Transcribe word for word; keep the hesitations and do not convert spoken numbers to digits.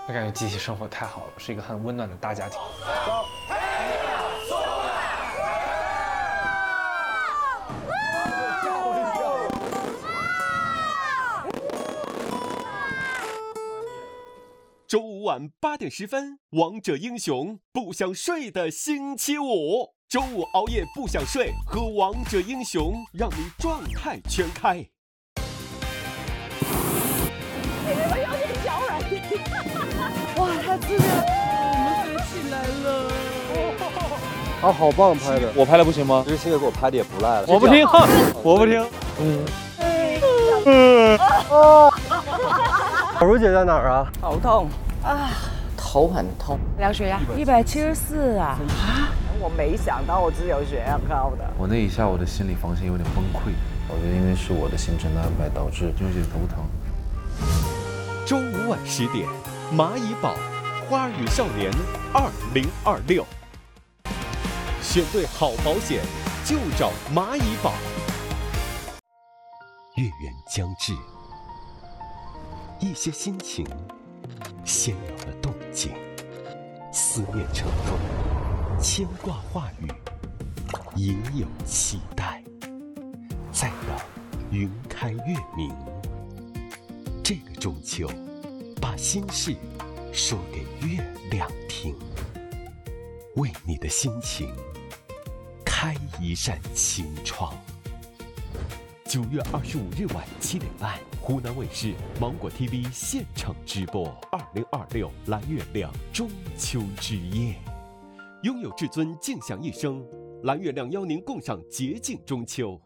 我感觉集体生活太好了，是一个很温暖的大家庭。 周五晚八点十分，王者英雄不想睡的星期五，周五熬夜不想睡，喝王者英雄让你状态全开。 你是不是有点脚软？哇，他这个我们飞起来了！ 啊，好棒拍的， 我拍的不行吗？ 这个星哥给我拍的也不赖了。 我不听，我不听。 嗯。嗯。啊。小茹姐在哪儿啊？ 头痛啊， 头很痛。 量血压一百七十四啊！啊！我没想到我只有血压高的。 我那一下我的心理防线有点崩溃，我觉得因为是我的行程的安排导致有点头疼。 周五晚十点，蚂蚁堡花语少年二零二六，选对好保险就找蚂蚁堡。月圆将至，一些心情先有了动静，思念成风，牵挂话语，隐有期待，再到云开月明。这个中秋，把心事说给月亮听，为你的心情开一扇晴窗。九月二十五日晚七点半，湖南卫视芒果 T V 现场直播二零二六蓝月亮中秋之夜，拥有至尊静享一生，蓝月亮邀您共赏洁净中秋。